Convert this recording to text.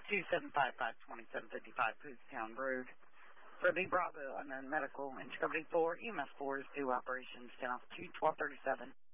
275-527-55 Pootstown Road. For the Bravo Unknown Medical and Discovery 4, EMS 4 is due operations 10 off 2-1237.